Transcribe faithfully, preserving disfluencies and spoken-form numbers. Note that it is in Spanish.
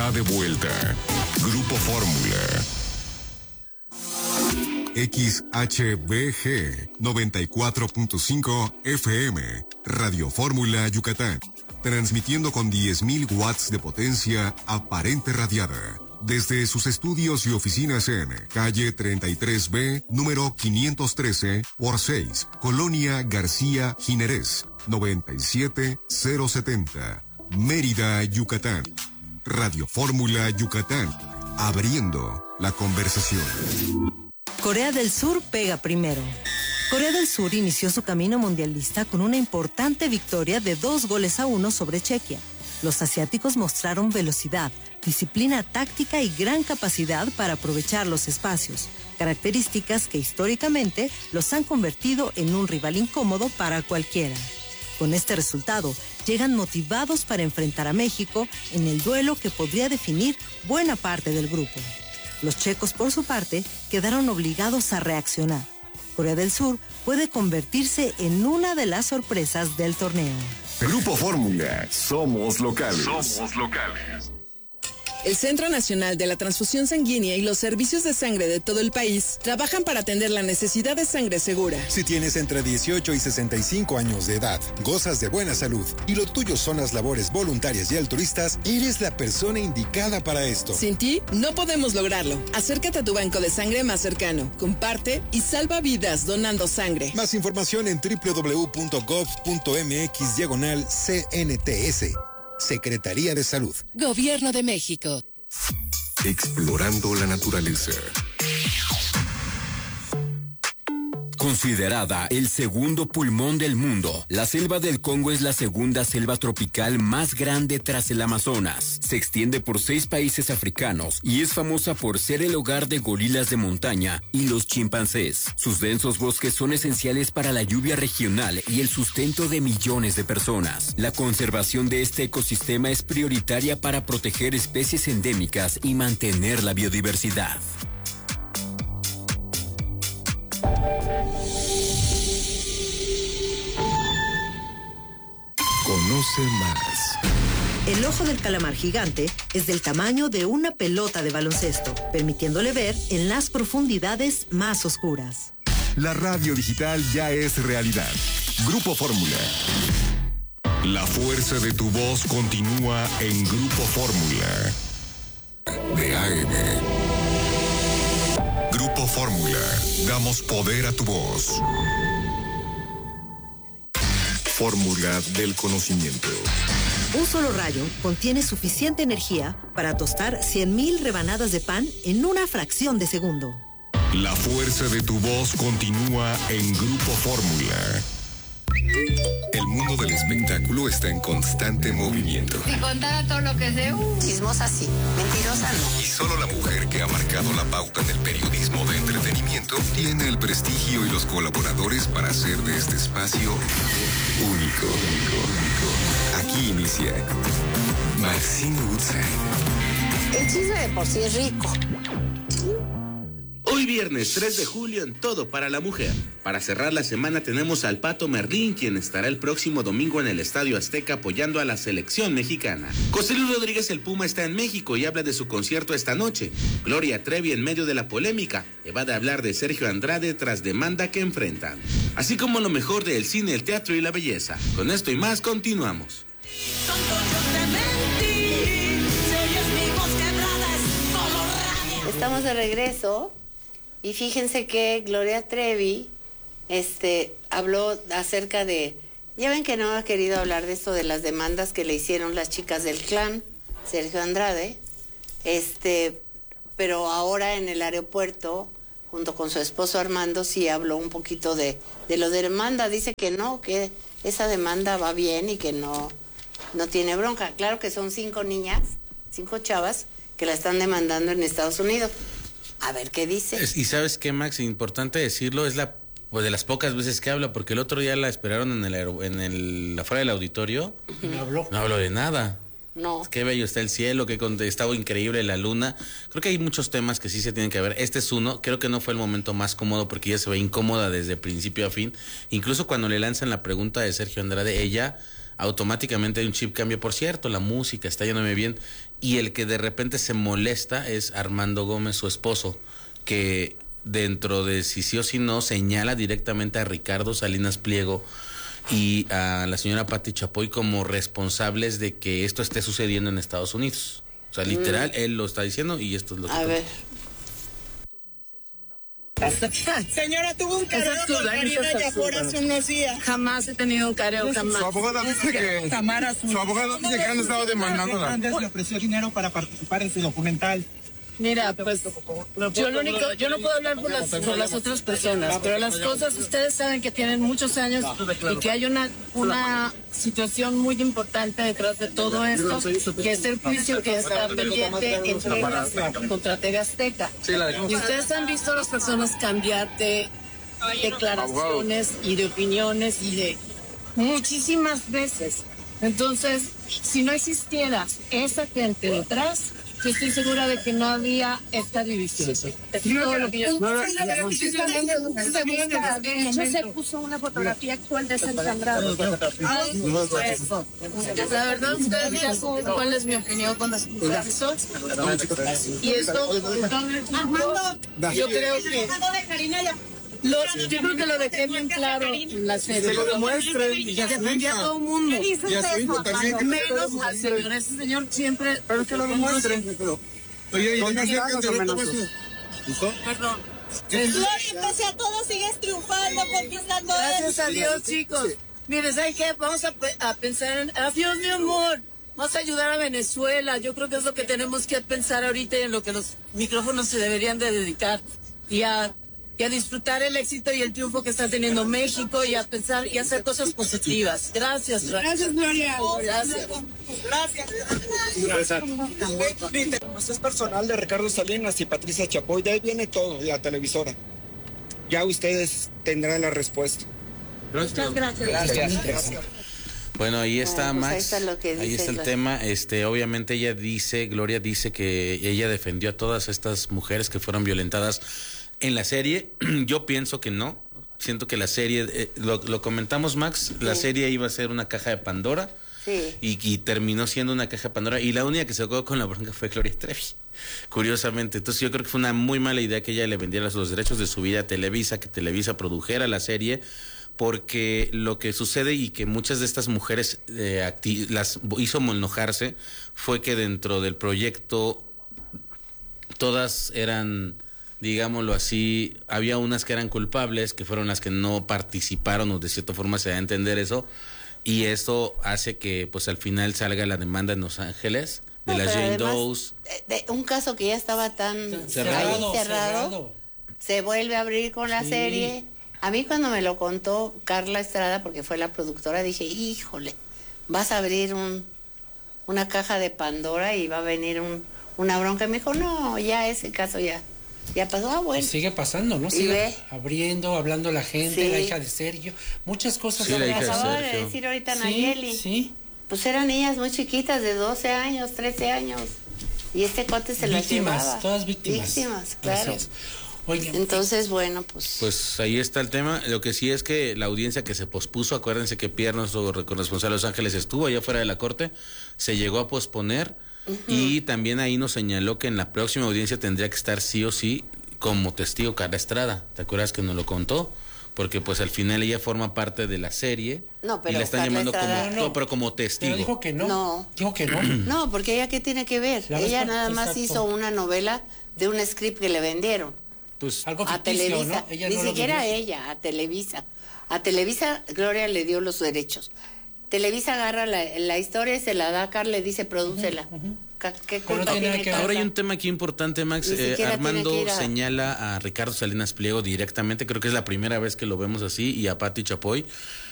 está de vuelta. Grupo Fórmula. X H B G noventa y cuatro punto cinco F M, Radio Fórmula Yucatán, transmitiendo con diez mil watts de potencia aparente radiada, desde sus estudios y oficinas en calle treinta y tres B, número quinientos trece por seis, Colonia García Jiménez, noventa y siete mil setenta, Mérida, Yucatán. Radio Fórmula Yucatán, abriendo la conversación. Corea del Sur pega primero. Corea del Sur inició su camino mundialista con una importante victoria de dos goles a uno sobre Chequia. Los asiáticos mostraron velocidad, disciplina táctica y gran capacidad para aprovechar los espacios, características que históricamente los han convertido en un rival incómodo para cualquiera. Con este resultado, llegan motivados para enfrentar a México en el duelo que podría definir buena parte del grupo. Los checos, por su parte, quedaron obligados a reaccionar. Corea del Sur puede convertirse en una de las sorpresas del torneo. Grupo Fórmula, somos locales. Somos locales. El Centro Nacional de la Transfusión Sanguínea y los servicios de sangre de todo el país trabajan para atender la necesidad de sangre segura. Si tienes entre dieciocho y sesenta y cinco años de edad, gozas de buena salud y lo tuyo son las labores voluntarias y altruistas, eres la persona indicada para esto. Sin ti, no podemos lograrlo. Acércate a tu banco de sangre más cercano, comparte y salva vidas donando sangre. Más información en doble u doble u doble u punto gov punto m x diagonal C N T S. Secretaría de Salud. Gobierno de México. Explorando la naturaleza. Considerada el segundo pulmón del mundo, la selva del Congo es la segunda selva tropical más grande tras el Amazonas. Se extiende por seis países africanos y es famosa por ser el hogar de gorilas de montaña y los chimpancés. Sus densos bosques son esenciales para la lluvia regional y el sustento de millones de personas. La conservación de este ecosistema es prioritaria para proteger especies endémicas y mantener la biodiversidad. Conoce más. El ojo del calamar gigante es del tamaño de una pelota de baloncesto, permitiéndole ver en las profundidades más oscuras. La radio digital ya es realidad. Grupo Fórmula. La fuerza de tu voz continúa en Grupo Fórmula. De A M. Grupo Fórmula. Damos poder a tu voz. Fórmula del conocimiento. Un solo rayo contiene suficiente energía para tostar cien mil rebanadas de pan en una fracción de segundo. La fuerza de tu voz continúa en Grupo Fórmula. El mundo del espectáculo está en constante movimiento. Si contara todo lo que sé, uh, chismosa sí, mentirosa no. Y solo la mujer que ha marcado la pauta en el periodismo de entretenimiento tiene el prestigio y los colaboradores para hacer de este espacio único. Aquí inicia Maxine Woodside. El chisme de por sí es rico. Hoy viernes tres de julio en Todo para la Mujer. Para cerrar la semana tenemos al Pato Merlín, quien estará el próximo domingo en el Estadio Azteca apoyando a la selección mexicana. José Luis Rodríguez el Puma está en México y habla de su concierto esta noche. Gloria Trevi en medio de la polémica va a hablar de Sergio Andrade tras demanda que enfrentan. Así como lo mejor del cine, el teatro y la belleza. Con esto y más continuamos. Estamos de regreso. Y fíjense que Gloria Trevi este, habló acerca de... Ya ven que no ha querido hablar de esto de las demandas que le hicieron las chicas del clan, Sergio Andrade. Este, pero ahora en el aeropuerto, junto con su esposo Armando, sí habló un poquito de, de lo de demanda. Dice que no, que esa demanda va bien y que no, no tiene bronca. Claro que son cinco niñas, cinco chavas, que la están demandando en Estados Unidos. A ver qué dice. Y sabes qué, Max, importante decirlo, es la pues de las pocas veces que habla, porque el otro día la esperaron en el aer- en el afuera del auditorio. Uh-huh. No habló. No habló de nada. No. Qué bello está el cielo, qué con- estaba increíble la luna. Creo que hay muchos temas que sí se tienen que ver. Este es uno. Creo que no fue el momento más cómodo porque ella se ve incómoda desde principio a fin. Incluso cuando le lanzan la pregunta de Sergio Andrade, ella automáticamente hay un chip cambio. Por cierto, la música está yéndome bien. Y el que de repente se molesta es Armando Gómez, su esposo, que dentro de si sí o si no señala directamente a Ricardo Salinas Pliego y a la señora Pati Chapoy como responsables de que esto esté sucediendo en Estados Unidos. O sea, literal, mm. él lo está diciendo y esto es lo que... A ver. Señora, tuvo un careo con Karina Yapor hace unos días. Jamás he tenido un careo, jamás. Su abogada dice que, Tamara, su abogada dice que han estado demandándola. Antes le ofreció dinero para participar en su documental. Mira, pues yo lo único, yo no puedo hablar por las, por las otras personas, pero las cosas ustedes saben que tienen muchos años y que hay una una situación muy importante detrás de todo esto, que es el juicio que está pendiente en Texas contra T V Azteca. Y ustedes han visto a las personas cambiar de declaraciones y de opiniones y de muchísimas veces. Entonces, si no existiera esa gente detrás, yo estoy segura de que no había esta división. Es todo lo que yo... Yo se puso una fotografía actual de San Sangrado. La verdad, ustedes ya saben cuál es mi opinión con respecto a eso. Y esto, yo creo que... Lo, yo creo que lo dejé bien claro en la serie. Se lo demuestren y ya defendí a todo el mundo. Y a su hijo también. Menos al señor. Ese señor siempre... Pero que lo demuestren. Oye, ¿y qué ¿Listo? Perdón. Gloria, pese a todo sigues triunfando, conquistando. Gracias a Dios, chicos. Mire, ¿saben qué? Vamos a, a pensar en... Adiós, mi amor. Vamos a ayudar a Venezuela. Yo creo que es lo que tenemos que pensar ahorita y en lo que los micrófonos se deberían de dedicar. Y a... y a disfrutar el éxito y el triunfo que está teniendo México y a pensar y a hacer cosas positivas. Gracias, Gracias, Gloria. Gracias. Gracias. Pues es personal de Ricardo Salinas y Patricia Chapoy, de ahí viene todo, de la televisora. Ya ustedes tendrán la respuesta. Muchas gracias. Gracias. Gracias. Bueno, ahí está, ah, pues Max, ahí está, lo que ahí está el la... tema. Este, obviamente ella dice, Gloria dice que ella defendió a todas estas mujeres que fueron violentadas en la serie. Yo pienso que no. Siento que la serie, eh, lo, lo comentamos, Max, sí. La serie iba a ser una caja de Pandora. Sí. Y, y terminó siendo una caja de Pandora. Y la única que se quedó con la bronca fue Gloria Trevi. Curiosamente. Entonces yo creo que fue una muy mala idea que ella le vendiera los derechos de su vida a Televisa, que Televisa produjera la serie. Porque lo que sucede y que muchas de estas mujeres eh, acti- las hizo enojarse fue que dentro del proyecto todas eran, digámoslo así, había unas que eran culpables, que fueron las que no participaron, o de cierta forma se da a entender eso, y esto hace que pues al final salga la demanda en Los Ángeles de no, las Jane además, Does. De, de un caso que ya estaba tan cerrado, ahí cerrado, cerrado, se vuelve a abrir con la sí. serie. A mí cuando me lo contó Carla Estrada, porque fue la productora, dije, híjole, vas a abrir un una caja de Pandora y va a venir un, una bronca. Y me dijo, no, ya ese caso ya, ya pasó. Ah, bueno. Y sigue pasando, ¿no? Sigue ve? abriendo, hablando la gente, sí. La hija de Sergio, muchas cosas. Sí, la hija de acababa Sergio. de decir ahorita sí, Nayeli. Sí. Pues eran niñas muy chiquitas, de doce años, trece años. Y este cuate se las llevaba. Víctimas, todas víctimas. Víctimas, claro. Gracias. Oigan, entonces, bueno, pues... Pues ahí está el tema. Lo que sí es que la audiencia que se pospuso, acuérdense que Pierre, nuestro corresponsal de Los Ángeles, estuvo allá fuera de la corte, se llegó a posponer, uh-huh. Y también ahí nos señaló que en la próxima audiencia tendría que estar sí o sí como testigo Carla Estrada. ¿Te acuerdas que nos lo contó? Porque pues al final ella forma parte de la serie. No, pero y la están Carla llamando Estrada, como, no. no, pero como testigo. Pero dijo que no. No. Dijo que no. No, porque ella qué tiene que ver. La ella respuesta, nada más exacto. hizo una novela de un script que le vendieron. Pues algo a ficticio, Televisa, ¿no? Ella ni no siquiera lo ella, a Televisa. A Televisa Gloria le dio los derechos. Televisa agarra la, la historia y se la da a Carla, le dice, prodúcela. Uh-huh, uh-huh. ¿Qué culpa no tiene que Carla? Ahora hay un tema aquí importante, Max. Eh, Armando a... señala a Ricardo Salinas Pliego directamente, creo que es la primera vez que lo vemos así, y a Pati Chapoy.